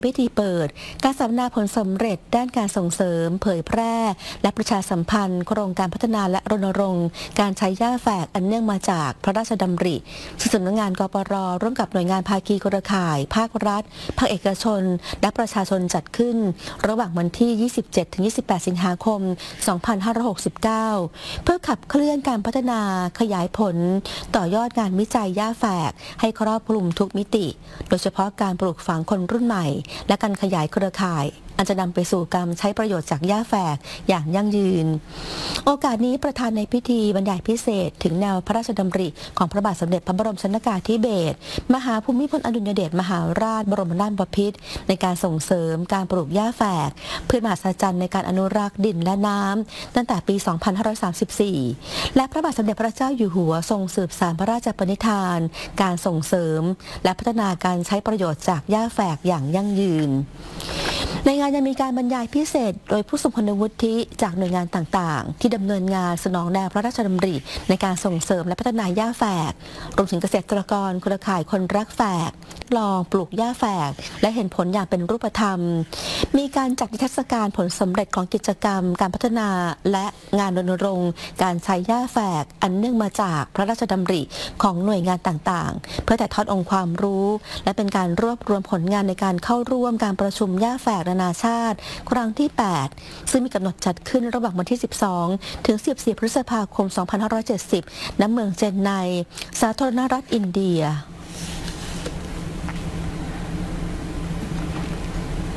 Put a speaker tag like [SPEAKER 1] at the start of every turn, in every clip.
[SPEAKER 1] พิธีเปิดการสัมมนาผลสำเร็จด้านการส่งเสริมเผยแพร่และประชาสัมพันธ์โครงการพัฒนาและรณรงค์การใช้หญ้าแฝกอันเนื่องมาจากพระราชดำริซึ่งสำนักงานกปร.ร่วมกับหน่วยงานภาคีเครือข่ายภาครัฐภาคเอกชนและประชาชนจัดขึ้นระหว่างวันที่ 27-28 สิงหาคม 2569 เพื่อขับเคลื่อนการพัฒนาขยายผลต่อยอดงานวิจัยหญ้าแฝกให้ครอบคลุมทุกมิติโดยเฉพาะการปลูกฝังคนรุ่นใหม่และการขยายเครือข่ายอันจะนำไปสู่การใช้ประโยชน์จากหญ้าแฝกอย่างยั่งยืนโอกาสนี้ประธานในพิธีบรรยายพิเศษถึงแนวพระราชดำริของพระบาทสมเด็จพระบรมชนกาธิเบศรมหาภูมิพลอดุลยเดชมหาราชบรมนาถบพิตรในการส่งเสริมการปลูกหญ้าแฝกพืชมหัศจรรย์ในการอนุรักษ์ดินและน้ำตั้งแต่ปี 2534 และพระบาทสมเด็จพระเจ้าอยู่หัวทรงสืบสานพระราชปณิธานการส่งเสริมและพัฒนาการใช้ประโยชน์จากหญ้าแฝกอย่างยั่งยืนในงานยังมีการบรรยายพิเศษโดยผู้ทรงคุณวุฒิจากหน่วยงานต่างๆที่ดำเนินงานสนองแนวพระราชดำริในการส่งเสริมและพัฒนาหญ้าแฝกรวมถึงเกษตรกรเครือข่ายคนรักแฝกลองปลูกหญ้าแฝกและเห็นผลอย่างเป็นรูปธรรมมีการจัดนิทรรศการผลสำเร็จของกิจกรรมการพัฒนาและงานรณรงค์การใช้หญ้าแฝกอันเนื่องมาจากพระราชดำริของหน่วยงานต่างๆเพื่อถ่ายทอดองค์ความรู้และเป็นการรวบรวมผลงานในการเข้าร่วมการประชุมหญ้าแฝกนานาชาติครั้งที่ 8 ซึ่งมีกำหนดจัดขึ้นระหว่างวันที่ 12 ถึง 14 พฤษภาคม 2570 ณ เมืองเจนไน สาธารณรัฐอินเดีย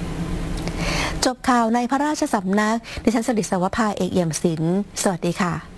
[SPEAKER 1] จบข่าวในพระราชสำนักดิฉันสริศวภาเอกเอี่ยมศิลป์สวัสดีค่ะ